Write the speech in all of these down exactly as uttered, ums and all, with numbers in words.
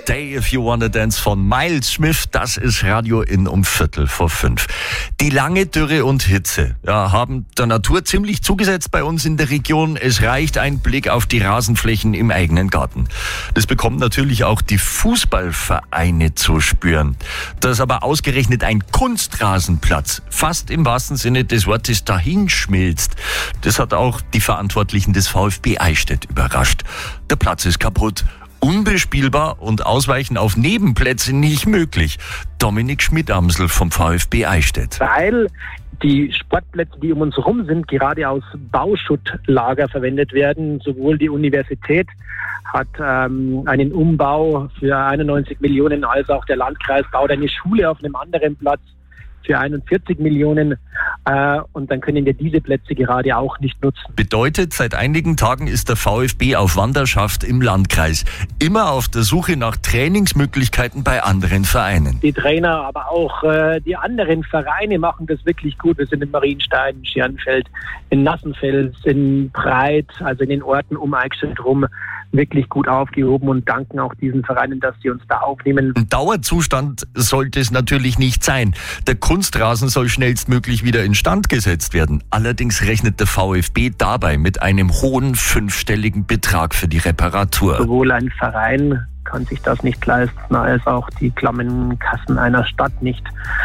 Stay If You Wanna Dance von Miles Smith. Das ist Radio In um Viertel vor fünf. Die lange Dürre und Hitze ja, haben der Natur ziemlich zugesetzt bei uns in der Region. Es reicht ein Blick auf die Rasenflächen im eigenen Garten. Das bekommen natürlich auch die Fußballvereine zu spüren. Dass aber ausgerechnet ein Kunstrasenplatz fast im wahrsten Sinne des Wortes dahinschmilzt, das hat auch die Verantwortlichen des VfB Eichstätt überrascht. Der Platz ist kaputt, unbespielbar und Ausweichen auf Nebenplätze nicht möglich. Dominik Schmidt-Amsel vom VfB Eichstätt. Weil die Sportplätze, die um uns herum sind, gerade aus Bauschuttlager verwendet werden. Sowohl die Universität hat ähm, einen Umbau für einundneunzig Millionen, als auch der Landkreis baut eine Schule auf einem anderen Platz für einundvierzig Millionen, äh, und dann können wir diese Plätze gerade auch nicht nutzen. Bedeutet, seit einigen Tagen ist der VfB auf Wanderschaft im Landkreis, immer auf der Suche nach Trainingsmöglichkeiten bei anderen Vereinen. Die Trainer, aber auch äh, die anderen Vereine machen das wirklich gut. Wir sind in Marienstein, in Schernfeld, in Nassenfels, in Breit, also in den Orten um Eichstätt rum, wirklich gut aufgehoben und danken auch diesen Vereinen, dass sie uns da aufnehmen. Ein Dauerzustand sollte es natürlich nicht sein. Der Kunstrasen soll schnellstmöglich wieder instand gesetzt werden. Allerdings rechnet der VfB dabei mit einem hohen fünfstelligen Betrag für die Reparatur. Sowohl ein Verein kann sich das nicht leisten, als auch die klammen Kassen einer Stadt nicht.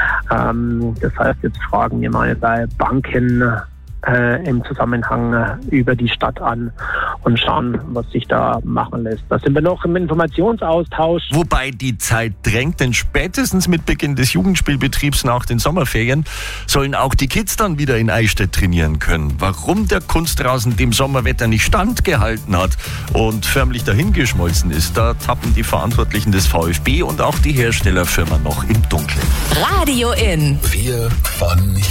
Ähm, das heißt, jetzt fragen wir mal bei Banken äh, im Zusammenhang äh, über die Stadt an und schauen, was sich da machen lässt. Da sind wir noch im Informationsaustausch. Wobei die Zeit drängt, denn spätestens mit Beginn des Jugendspielbetriebs nach den Sommerferien sollen auch die Kids dann wieder in Eichstätt trainieren können. Warum der Kunstrasen dem Sommerwetter nicht standgehalten hat und förmlich dahingeschmolzen ist, da tappen die Verantwortlichen des VfB und auch die Herstellerfirma noch im Dunkeln. Radio In. Wir von